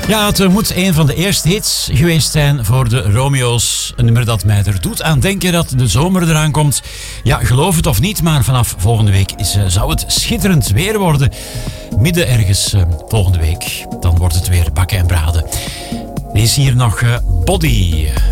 Ja, het moet een van de eerste hits geweest zijn voor de Romeo's. Een nummer dat mij er doet aan denken dat de zomer eraan komt. Ja, geloof het of niet, maar vanaf volgende week zou het schitterend weer worden. Midden ergens volgende week. Dan wordt het weer bakken en braden. Er is hier nog Body.